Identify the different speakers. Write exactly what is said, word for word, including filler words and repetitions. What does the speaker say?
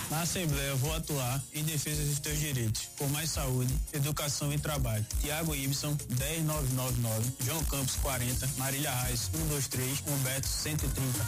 Speaker 1: Na Assembleia vou atuar em defesa dos teus direitos, por mais saúde, educação e trabalho. Tiago Ibson, dez mil novecentos e noventa e nove, João Campos quarenta, Marília Reis cento e vinte e três, Humberto cento e trinta.